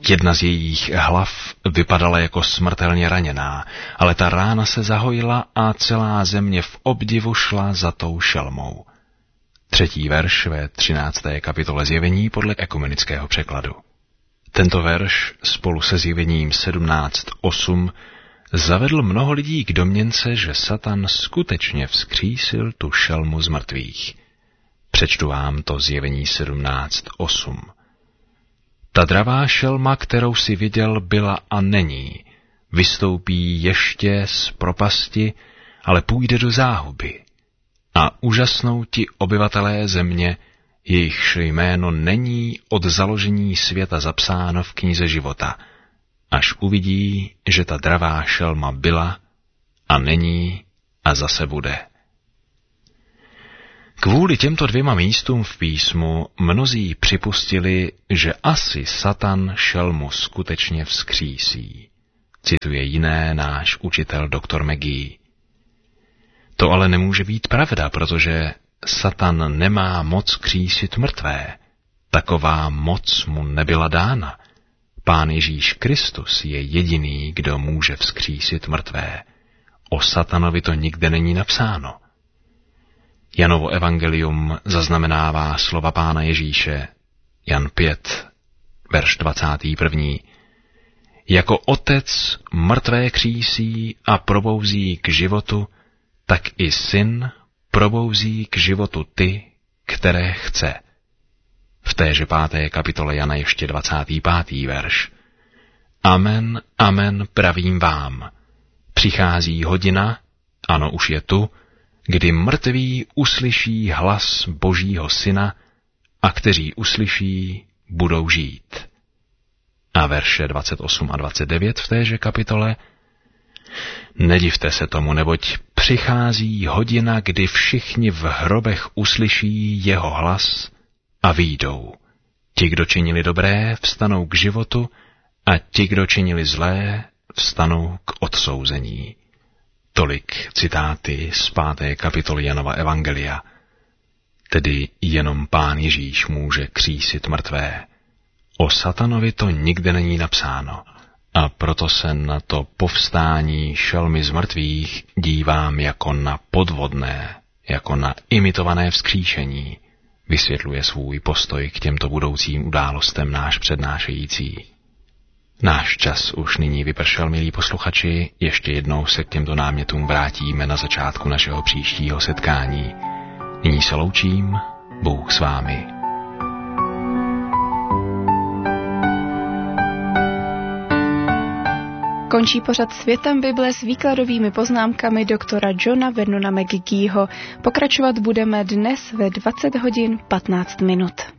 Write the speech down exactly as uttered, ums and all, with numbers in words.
Jedna z jejich hlav vypadala jako smrtelně raněná, ale ta rána se zahojila a celá země v obdivu šla za tou šelmou. Třetí verš ve třinácté kapitole Zjevení podle ekumenického překladu. Tento verš spolu se Zjevením sedmnáct osm zavedl mnoho lidí k domněnce, že Satan skutečně vzkřísil tu šelmu z mrtvých. Přečtu vám to Zjevení sedmnáct osm. Ta dravá šelma, kterou si viděl, byla a není. Vystoupí ještě z propasti, ale půjde do záhuby. A úžasnou ti obyvatelé země, jejichž jméno není od založení světa zapsáno v knize života, až uvidí, že ta dravá šelma byla a není a zase bude. Kvůli těmto dvěma místům v písmu mnozí připustili, že asi Satan šelmu skutečně vzkřísí. Cituje jiné náš učitel doktor McGee. To ale nemůže být pravda, protože Satan nemá moc křísit mrtvé. Taková moc mu nebyla dána. Pán Ježíš Kristus je jediný, kdo může vzkřísit mrtvé. O Satanovi to nikde není napsáno. Janovo evangelium zaznamenává slova Pána Ježíše, Jan pět, verš dvacátý první. Jako otec mrtvé křísí a probouzí k životu, tak i syn probouzí k životu ty, které chce. V téže páté kapitole Jana ještě dvacátý pátý verš. Amen, amen, pravím vám. Přichází hodina, ano už je tu, kdy mrtví uslyší hlas Božího Syna a kteří uslyší, budou žít. A verše dvacet osm a dvacet devět v téže kapitole. Nedivte se tomu, neboť přichází hodina, kdy všichni v hrobech uslyší jeho hlas a vyjdou. Ti, kdo činili dobré, vstanou k životu a ti, kdo činili zlé, vstanou k odsouzení. Tolik citáty z páté kapitoly Janova evangelia. Tedy jenom Pán Ježíš může křísit mrtvé. O Satanovi to nikde není napsáno. A proto se na to povstání šelmy z mrtvých dívám jako na podvodné, jako na imitované vzkříšení, vysvětluje svůj postoj k těmto budoucím událostem náš přednášející. Náš čas už nyní vypršel, milí posluchači, ještě jednou se k těmto námětům vrátíme na začátku našeho příštího setkání. Nyní se loučím, Bůh s vámi. Končí pořad Světem Bible s výkladovými poznámkami doktora Johna Vernona McGeeho. Pokračovat budeme dnes ve dvacet hodin patnáct minut.